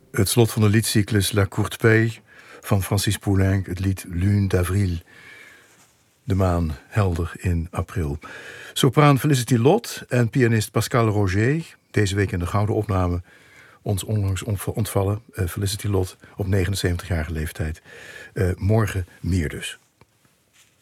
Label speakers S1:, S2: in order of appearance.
S1: Het slot van de liedcyclus La Courte Paix van Francis Poulenc, het lied Lune d'Avril. De maan helder in april. Sopraan Felicity Lott en pianist Pascal Roger, deze week in de gouden opname, ons onlangs ontvallen. Felicity Lott op 79-jarige leeftijd. Morgen meer dus.